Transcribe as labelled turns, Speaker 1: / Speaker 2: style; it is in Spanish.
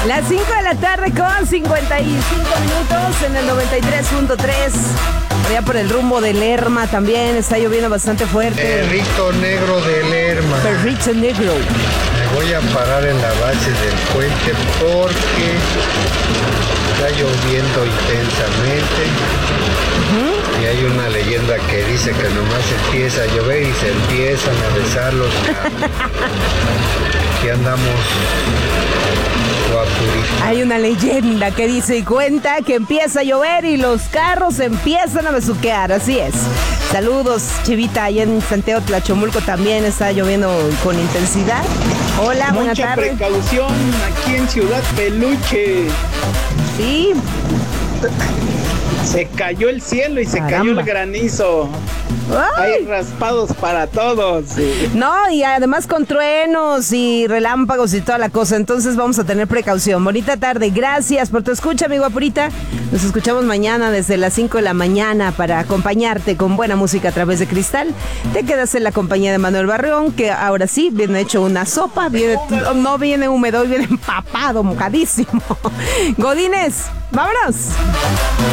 Speaker 1: Las 5 de la tarde con 55 minutos en el 93.3. Allá por el rumbo de Lerma también está lloviendo bastante fuerte.
Speaker 2: Perrito negro de Lerma.
Speaker 1: Perrito negro.
Speaker 2: Me voy a parar en la base del puente porque está lloviendo intensamente. Y hay una leyenda que dice que nomás empieza a llover y se empiezan a besar los carros. Aquí andamos guapuritos.
Speaker 1: Hay una leyenda que dice y cuenta que empieza a llover y los carros empiezan a besuquear, así es. Saludos, Chivita, allá en Santiago Tlachomulco también está lloviendo con intensidad. Hola, buenas tardes.
Speaker 3: Mucha precaución aquí en Ciudad Peluche.
Speaker 1: Sí.
Speaker 3: Se cayó el cielo y se cayó el granizo.
Speaker 1: ¡Ay!
Speaker 3: Hay raspados para todos.
Speaker 1: No, y además con truenos y relámpagos y toda la cosa. Entonces vamos a tener precaución. Bonita tarde. Gracias por tu escucha, mi guapurita. Nos escuchamos mañana desde las 5 de la mañana para acompañarte con buena música a través de Cristal. Te quedas en la compañía de Manuel Barrión, que ahora sí viene hecho una sopa. No viene húmedo, viene empapado, mojadísimo. Godínez, vámonos.